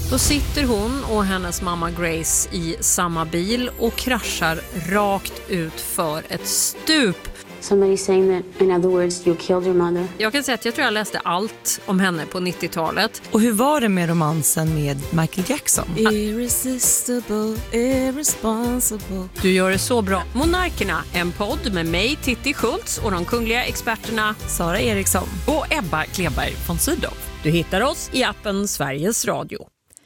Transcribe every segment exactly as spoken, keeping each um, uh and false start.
Då sitter hon och hennes mamma Grace i samma bil och kraschar rakt ut för ett stup. Somebody saying that, in other words, you killed your mother. Jag kan säga att jag tror jag läste allt om henne på nittiotalet. Och hur var det med romansen med Michael Jackson? Irresistible, irresponsible. Du gör det så bra. Monarkerna, en podd med mig, Titti Schultz, och de kungliga experterna Sara Eriksson och Ebba Kleberg von Sydow. Du hittar oss i appen Sveriges Radio.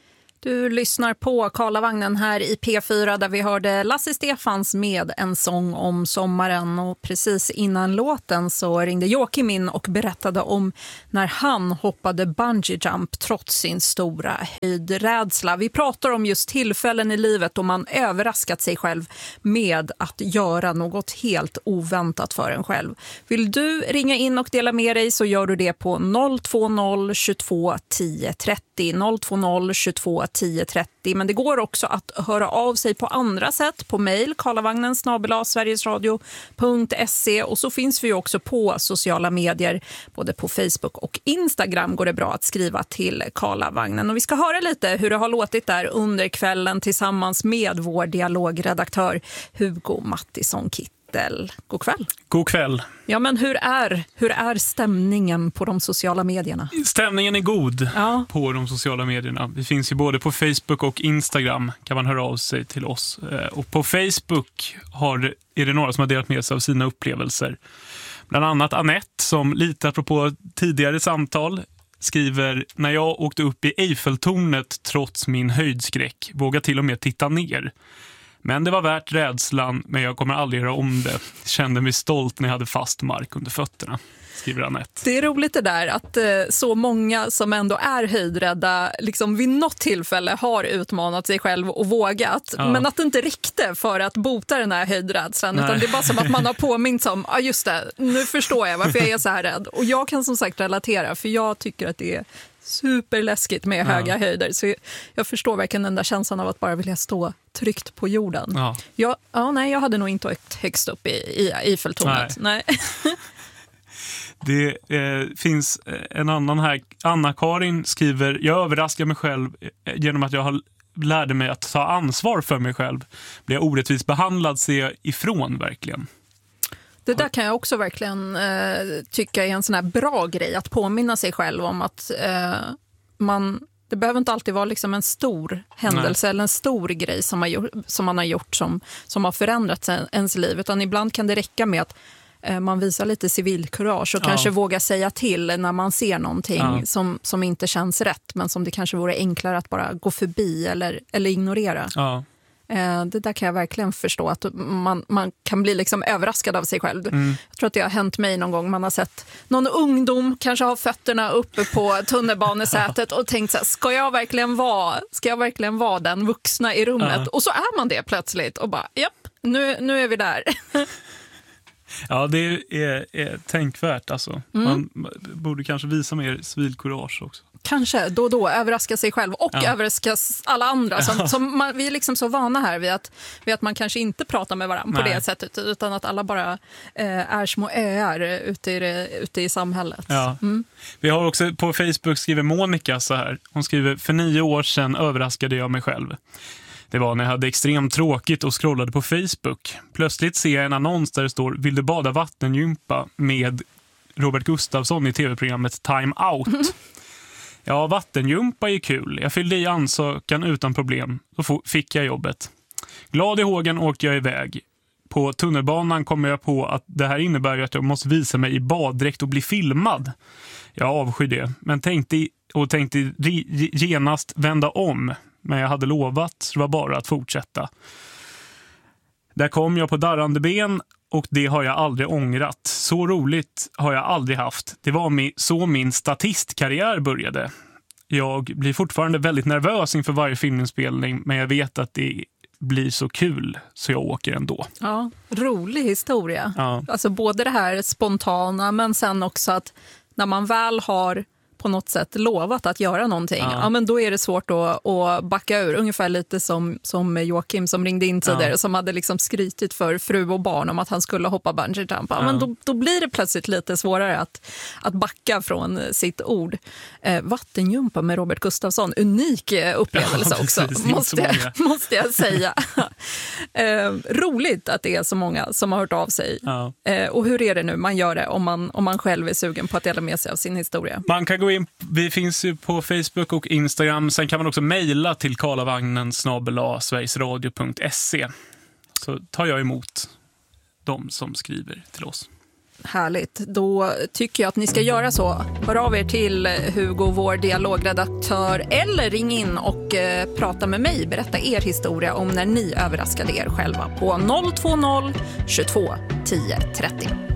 Du lyssnar på Karlavagnen här i P fyra där vi hörde Lasse Stefans med En sång om sommaren. Och precis innan låten så ringde Joakim in och berättade om när han hoppade bungee jump trots sin stora höjdrädsla. Vi pratar om just tillfällen i livet då man överraskat sig själv med att göra något helt oväntat för en själv. Vill du ringa in och dela med dig så gör du det på noll två noll tjugotvå tio trettio noll två noll tjugotvå tio trettio, men det går också att höra av sig på andra sätt på mejl karlavagnen snabel-a sverigesradio punkt se, och så finns vi ju också på sociala medier, både på Facebook och Instagram går det bra att skriva till Karlavagnen. Och vi ska höra lite hur det har låtit där under kvällen tillsammans med vår dialogredaktör Hugo Mattisson Kittel. God kväll. God kväll. Ja, men hur är, hur är stämningen på de sociala medierna? Stämningen är god ja. på de sociala medierna. Vi finns ju både på Facebook och Instagram, kan man höra av sig till oss. Och på Facebook har, är det några som har delat med sig av sina upplevelser. Bland annat Annette som lite apropå tidigare samtal skriver: när jag åkte upp i Eiffeltornet trots min höjdskräck vågade till och med titta ner. Men det var värt rädslan, men jag kommer aldrig göra om det. Kände mig stolt när jag hade fast mark under fötterna, skriver Annette. Det är roligt det där att eh, så många som ändå är höjdrädda liksom vid något tillfälle har utmanat sig själv och vågat. Ja. Men att det inte räckte för att bota den här höjdrädslan. Nej. Utan det är bara som att man har påminnt om, ja ah, just det, nu förstår jag varför jag är så här rädd. Och jag kan som sagt relatera, för jag tycker att det är superläskigt med ja. höga höjder. Så jag, jag förstår verkligen den där känslan av att bara vilja stå tryggt på jorden. Ja. Jag, ja, nej, jag hade nog inte åkt högst upp i, i Eiffeltornet. Nej. nej. Det eh, finns en annan här. Anna-Karin skriver: jag överraskar mig själv genom att jag har lärde mig att ta ansvar för mig själv. Blir jag orättvist behandlad ser jag ifrån verkligen. Det där kan jag också verkligen eh, tycka är en sån här bra grej, att påminna sig själv om att eh, man, det behöver inte alltid vara liksom en stor händelse Nej. eller en stor grej som, har gjort, som man har gjort som, som har förändrat ens liv, utan ibland kan det räcka med att eh, man visar lite civilkurage och ja. kanske vågar säga till när man ser någonting ja. som, som inte känns rätt, men som det kanske vore enklare att bara gå förbi eller, eller ignorera. Ja. Det där kan jag verkligen förstå, att man, man kan bli liksom överraskad av sig själv. Mm. Jag tror att det har hänt mig någon gång. Man har sett någon ungdom kanske ha fötterna uppe på tunnelbanesätet och tänkt så här, ska jag verkligen vara, ska jag verkligen vara den vuxna i rummet? Ja. Och så är man det plötsligt och bara, japp, nu, nu är vi där. Ja, det är, är tänkvärt alltså. Mm. Man borde kanske visa mer civilkurage också. Kanske, då och då överraska sig själv och ja. överraska alla andra. Som, ja. som man, vi är liksom så vana här vid att, vid att man kanske inte pratar med varandra Nej. på det sättet, utan att alla bara eh, är små öar ute i, det, ute i samhället. Ja. Mm. Vi har också på Facebook skriver Monica så här. Hon skriver: för nio år sedan överraskade jag mig själv. Det var när jag hade extremt tråkigt och scrollade på Facebook. Plötsligt ser jag en annons där det står: vill du bada vattengympa med Robert Gustafsson i tv-programmet Time Out? Mm. Ja, vattengympa är kul. Jag fyllde i ansökan utan problem. Då fick jag jobbet. Glad i hågen åkte jag iväg. På tunnelbanan kom jag på att det här innebär att jag måste visa mig i baddräkt och bli filmad. Jag avskyr det, men tänkte och tänkte genast vända om. Men jag hade lovat, så det var bara att fortsätta. Där kom jag på darrande ben och det har jag aldrig ångrat. Så roligt har jag aldrig haft. Det var min, så min statistkarriär började. Jag blir fortfarande väldigt nervös inför varje filminspelning, men jag vet att det blir så kul så jag åker ändå. Ja, rolig historia. Ja. Alltså både det här spontana, men sen också att när man väl har på något sätt lovat att göra någonting, ja. Ja, men då är det svårt att, att backa ur. Ungefär lite som, som Joakim som ringde in tidigare, ja. Som hade liksom skrytit för fru och barn om att han skulle hoppa bungee jump. Ja, ja. Men då, då blir det plötsligt lite svårare att, att backa från sitt ord. Eh, vattenjumpa med Robert Gustafsson, unik eh, upplevelse ja, också, måste, måste jag säga. eh, roligt att det är så många som har hört av sig. Ja. Eh, och hur är det nu man gör det om man, om man själv är sugen på att dela med sig av sin historia? Man kan gå in, vi finns ju på Facebook och Instagram. Sen kan man också mejla till karlavagnen snabel-a sverigesradio punkt se. Så tar jag emot de som skriver till oss. Härligt. Då tycker jag att ni ska göra så. Hör av er till Hugo, vår dialogredaktör, eller ring in och eh, prata med mig. Berätta er historia om när ni överraskade er själva på noll två noll tjugotvå tio trettio.